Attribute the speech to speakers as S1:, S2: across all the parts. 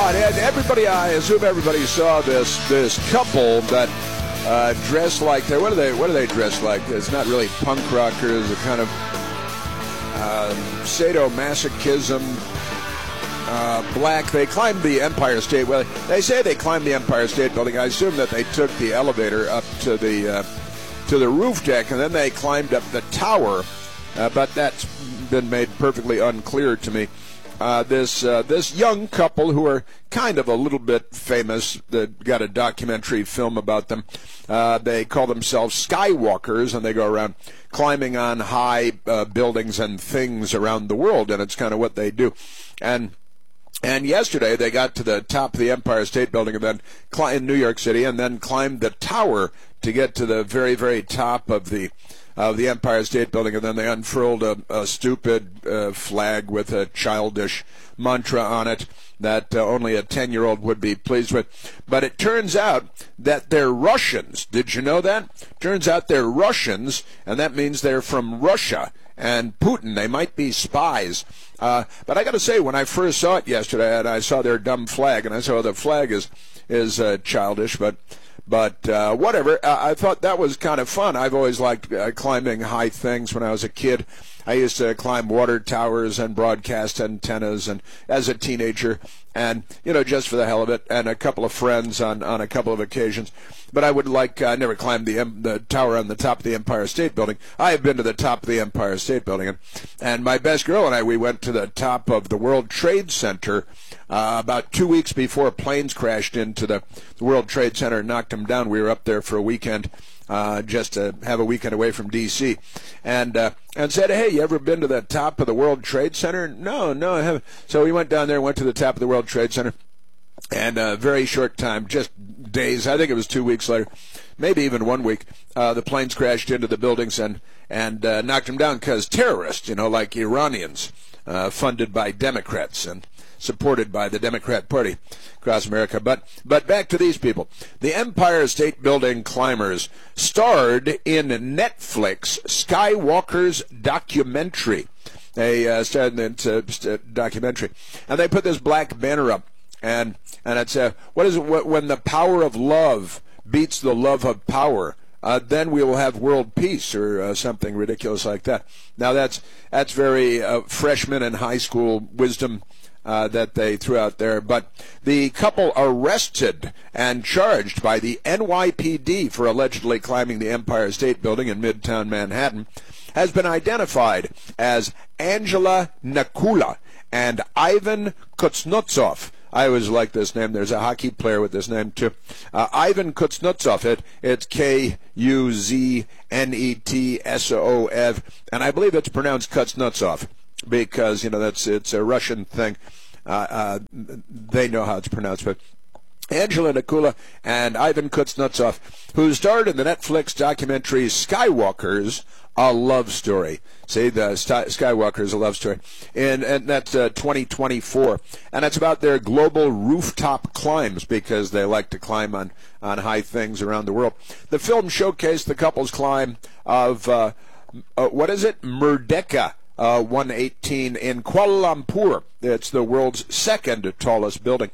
S1: right, and everybody, I assume everybody saw this couple that dressed like what do they dress like? It's not really punk rockers, a kind of sadomasochism. Black. They climbed the Empire State. Well, they say they climbed the Empire State Building. I assume that they took the elevator up to the roof deck, and then they climbed up the tower. But that's been made perfectly unclear to me. This young couple who are kind of a little bit famous, that got a documentary film about them. They call themselves Skywalkers, and they go around climbing on high buildings and things around the world, and it's kind of what they do. And yesterday they got to the top of the Empire State Building and then in New York City, and then climbed the tower to get to the very, very top of the Empire State Building, and then they unfurled a stupid flag with a childish mantra on it that only a 10-year-old would be pleased with. But it turns out that they're Russians. Did you know that? Turns out they're Russians, and that means they're from Russia. And Putin, they might be spies. But I got to say, when I first saw it yesterday, and I saw their dumb flag, and I saw the flag is childish, but whatever. I thought that was kind of fun. I've always liked climbing high things when I was a kid. I used to climb water towers and broadcast antennas, and as a teenager, and just for the hell of it, and a couple of friends on a couple of occasions. But I never climbed the tower on the top of the Empire State Building. I have been to the top of the Empire State Building, and my best girl and I, we went to the top of the World Trade Center about 2 weeks before planes crashed into the World Trade Center and knocked them down. We were up there for a weekend, just to have a weekend away from D.C., and said, hey, you ever been to the top of the World Trade Center? No, I haven't. So we went down there and went to the top of the World Trade Center, and a very short time, just days, I think it was 2 weeks later, maybe even 1 week, the planes crashed into the buildings and knocked them down because terrorists, like Iranians, funded by Democrats and supported by the Democrat Party across America. But back to these people. The Empire State Building climbers starred in Netflix Skywalker's documentary. They starred in the documentary, and they put this black banner up, and it's what is it? When the power of love beats the love of power, then we will have world peace, or something ridiculous like that. Now that's very freshman and high school wisdom that they threw out there. But the couple arrested and charged by the NYPD for allegedly climbing the Empire State Building in Midtown Manhattan has been identified as Angela Nakula and Ivan Kuznetsov. I always like this name. There's a hockey player with this name, too. Ivan Kuznetsov. It's Kuznetsov, and I believe it's pronounced Kuznetsov because, it's a Russian thing. They know how it's pronounced, but Angela Nakula and Ivan Kuznetsov, who starred in the Netflix documentary Skywalkers, A Love Story. See, the Skywalkers, A Love Story. And that's 2024. And it's about their global rooftop climbs, because they like to climb on high things around the world. The film showcased the couple's climb of, Merdeka 118 in Kuala Lumpur. It's the world's second tallest building,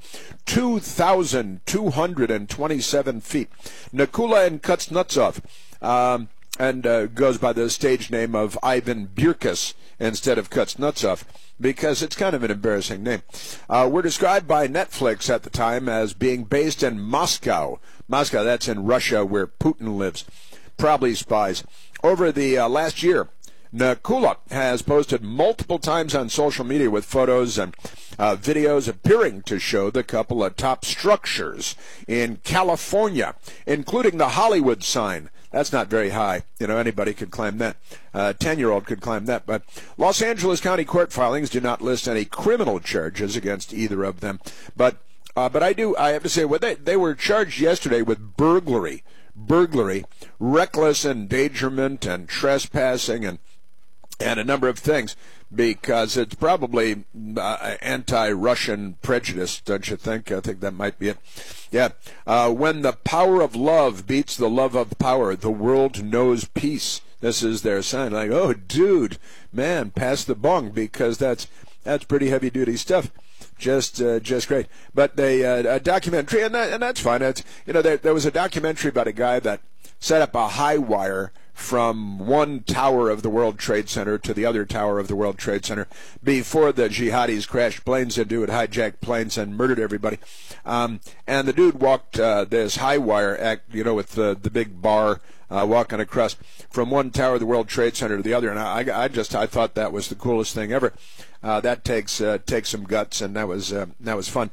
S1: 2,227 feet. Nakula and Kuznetsov, and goes by the stage name of Ivan Birkus instead of Kuznetsov, because it's kind of an embarrassing name. Were described by Netflix at the time as being based in Moscow. Moscow, that's in Russia, where Putin lives. Probably spies. Over the last year, Nakula has posted multiple times on social media with photos and videos appearing to show the couple atop structures in California, including the Hollywood sign. That's not very high. Anybody could climb that. A 10-year-old could climb that. But Los Angeles County court filings do not list any criminal charges against either of them. But I have to say, they were charged yesterday with burglary, reckless endangerment, and trespassing, and a number of things, because it's probably anti-Russian prejudice, don't you think? I think that might be it. Yeah. When the power of love beats the love of power, the world knows peace. This is their sign. Like, oh, dude, man, pass the bong, because that's pretty heavy-duty stuff. just great. But they a documentary, and that's fine. It's, there was a documentary about a guy that set up a high wire from one tower of the World Trade Center to the other tower of the World Trade Center before the jihadis crashed planes into it, hijacked planes, and murdered everybody. And the dude walked this high wire act, with the big bar, walking across from one tower of the World Trade Center to the other. And I thought that was the coolest thing ever. That takes some guts, and that was fun.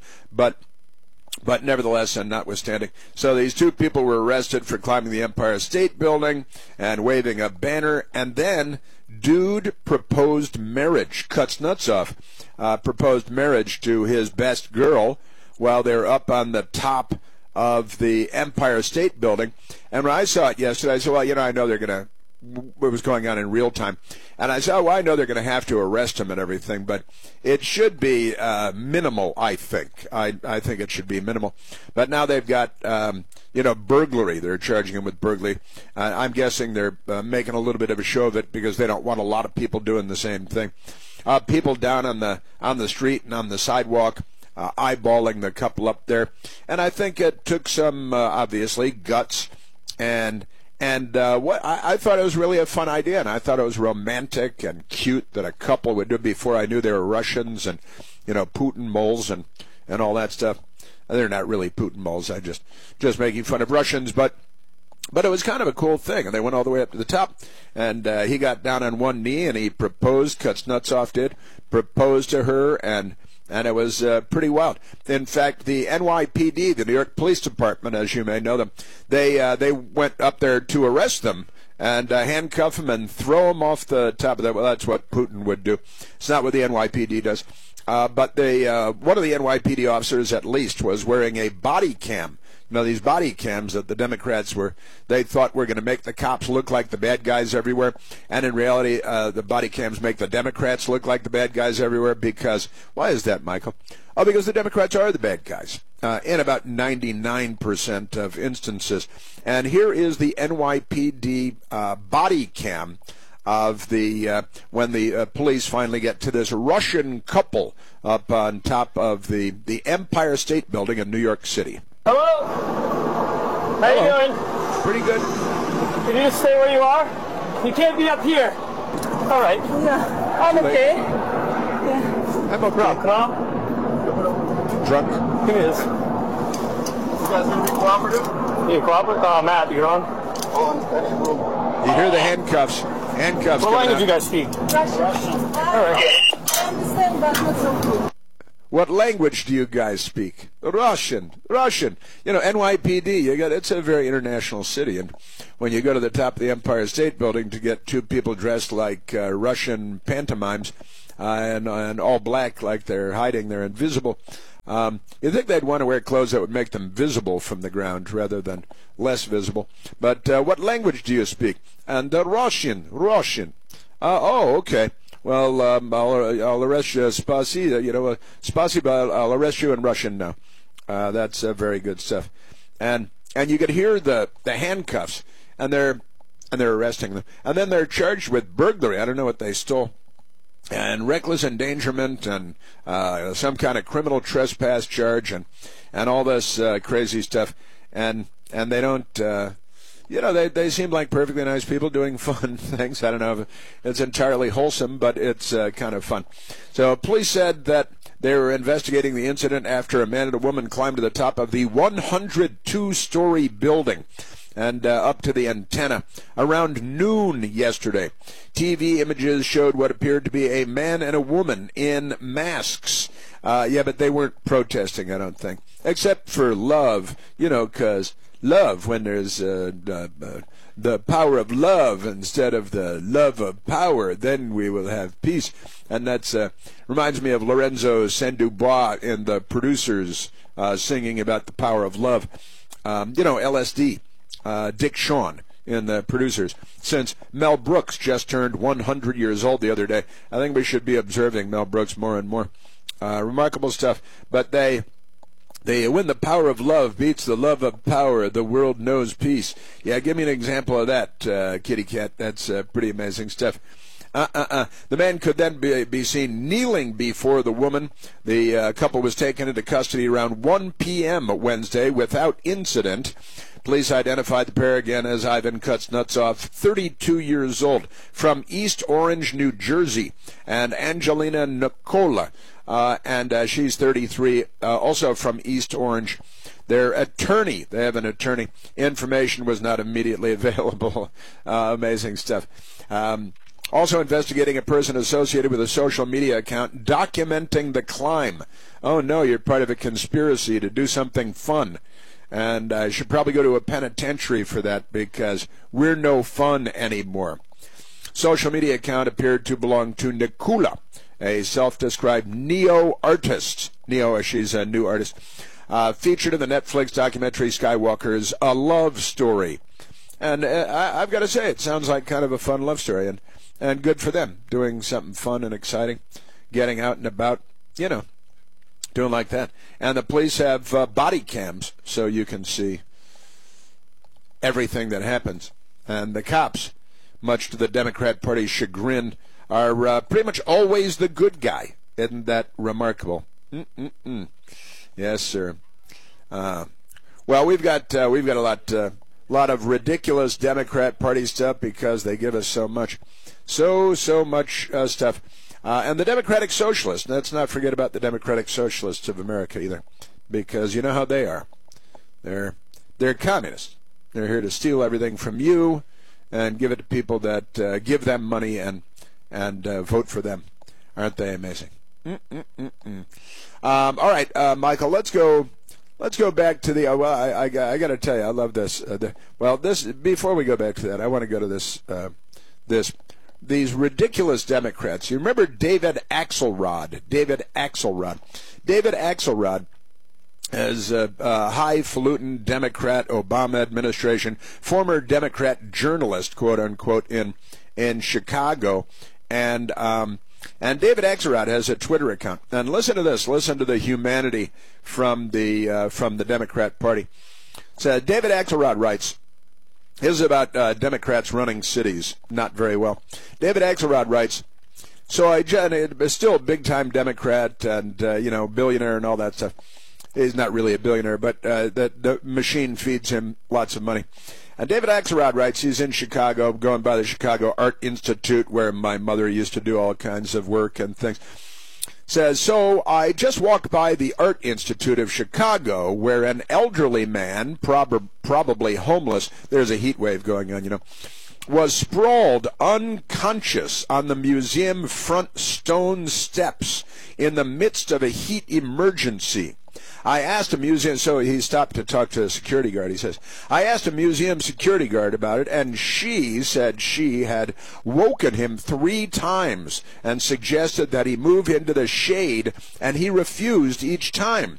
S1: But nevertheless, and notwithstanding, so these two people were arrested for climbing the Empire State Building and waving a banner, and then dude proposed marriage, cuts nuts off, proposed marriage to his best girl while they're up on the top of the Empire State Building. And when I saw it yesterday, I said, well, I know they're going to, what was going on in real time. And I said, I know they're going to have to arrest him and everything, but it should be minimal, I think. I think it should be minimal. But now they've got, burglary. They're charging him with burglary. I'm guessing they're making a little bit of a show of it because they don't want a lot of people doing the same thing. People down on the street and on the sidewalk eyeballing the couple up there. And I think it took some, obviously, guts and what I thought it was really a fun idea, and I thought it was romantic and cute that a couple would do it before I knew they were Russians and, Putin moles and all that stuff. They're not really Putin moles. I just making fun of Russians, but it was kind of a cool thing, and they went all the way up to the top, and he got down on one knee and he proposed. Cuts nuts off did proposed to her, and it was pretty wild. In fact, the NYPD, the New York Police Department, as you may know them, they went up there to arrest them and handcuff them and throw them off the top of that. Well, that's what Putin would do. It's not what the NYPD does. But one of the NYPD officers, at least, was wearing a body cam. These body cams that the Democrats they thought were going to make the cops look like the bad guys everywhere. And in reality, the body cams make the Democrats look like the bad guys everywhere because, why is that, Michael? Oh, because the Democrats are the bad guys in about 99% of instances. And here is the NYPD body cam of when the police finally get to this Russian couple up on top of the Empire State Building in New York City.
S2: Hello? How you doing?
S1: Pretty good.
S2: Can you just stay where you are? You can't be up here. All right.
S3: Yeah, I'm okay. Yeah.
S1: I'm okay.
S2: Drunk?
S1: Drunk?
S2: Give me this.
S4: You guys gonna be cooperative?
S2: You cooperate? Matt, you're on?
S1: You hear the handcuffs. Handcuffs.
S2: What language do you guys speak?
S3: Russian.
S2: All right.
S3: I understand, but not so good.
S1: What language do you guys speak? Russian. NYPD, it's a very international city. And when you go to the top of the Empire State Building to get two people dressed like Russian pantomimes and all black like they're hiding, they're invisible, you'd think they'd want to wear clothes that would make them visible from the ground rather than less visible. But what language do you speak? And Russian. Oh, okay. Well, I'll arrest you. Spasiba, I'll arrest you in Russian now. That's very good stuff. And you could hear the handcuffs, and they're arresting them. And then they're charged with burglary. I don't know what they stole. And reckless endangerment and some kind of criminal trespass charge and all this crazy stuff. And they don't... they seem like perfectly nice people doing fun things. I don't know if it's entirely wholesome, but it's kind of fun. So police said that they were investigating the incident after a man and a woman climbed to the top of the 102-story building and up to the antenna around noon yesterday. TV images showed what appeared to be a man and a woman in masks. But they weren't protesting, I don't think, except for love, because... love, when there's the power of love instead of the love of power, then we will have peace. And that's reminds me of Lorenzo Sandoval in The Producers singing about the power of love. LSD, Dick Shawn in The Producers. Since Mel Brooks just turned 100 years old the other day, I think we should be observing Mel Brooks more and more. Remarkable stuff. But when the power of love beats the love of power, the world knows peace. Yeah, give me an example of that, kitty cat. That's pretty amazing stuff. The man could then be seen kneeling before the woman. The couple was taken into custody around 1 p.m. Wednesday without incident. Police identified the pair again as Ivan Kuznetsov, 32 years old, from East Orange, New Jersey, and Angelina Nicola, and she's 33, also from East Orange. Their attorney, they have an attorney, information was not immediately available. Amazing stuff. Also investigating a person associated with a social media account documenting the climb. Oh no, you're part of a conspiracy to do something fun. And I should probably go to a penitentiary for that because we're no fun anymore. Social media account appeared to belong to Nikula, a self-described neo-artist. She's a new artist. Featured in the Netflix documentary Skywalker's A Love Story. And I've got to say, it sounds like kind of a fun love story. And good for them, doing something fun and exciting, getting out and about, doing like that. And the police have body cams so you can see everything that happens. And the cops, much to the Democrat Party's chagrin, are pretty much always the good guy. Isn't that remarkable? Yes, sir. Well, we've got a lot of ridiculous Democrat Party stuff because they give us so much stuff. And the Democratic Socialists, let's not forget about the Democratic Socialists of America either, because you know how they are. They're communists. They're here to steal everything from you and give it to people that give them money and vote for them. Aren't they amazing? All right, Michael, let's go back to the. I got to tell you, I love this. Before we go back to that, I want to go to these ridiculous Democrats. You remember David Axelrod? David Axelrod, as a highfalutin Democrat Obama administration, former Democrat journalist, quote unquote, in Chicago, and David Axelrod has a Twitter account. And listen to this. Listen to the humanity from the Democrat Party. So David Axelrod writes. This is about Democrats running cities not very well. David Axelrod writes, so is still a big-time Democrat and, billionaire and all that stuff. He's not really a billionaire, but the machine feeds him lots of money. And David Axelrod writes, he's in Chicago, going by the Chicago Art Institute, where my mother used to do all kinds of work and things. Says, so I just walked by the Art Institute of Chicago, where an elderly man, probably homeless, there's a heat wave going on, was sprawled unconscious on the museum front stone steps in the midst of a heat emergency. I asked a museum, so he stopped to talk to a security guard. He says, I asked a museum security guard about it, and she said she had woken him 3 times and suggested that he move into the shade, and he refused each time.